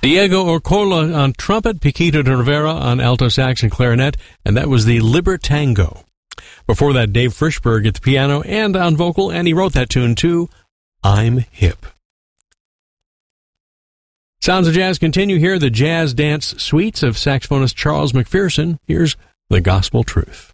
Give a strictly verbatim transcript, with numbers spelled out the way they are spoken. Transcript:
Diego Orcola on trumpet, Paquito de Rivera on alto sax and clarinet, and that was the Libertango. Before that, Dave Frischberg at the piano and on vocal, and he wrote that tune too, I'm Hip. Sounds of Jazz continue here, the Jazz Dance Suites of saxophonist Charles McPherson. Here's The Gospel Truth.